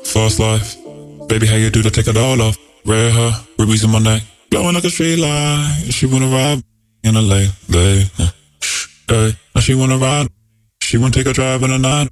Fast life. Baby, how you do to take it all off? Red hair, rubies in my neck, blowing like a street light. She wanna ride in a late. Hey, now she wanna ride. She wanna take a drive in the night.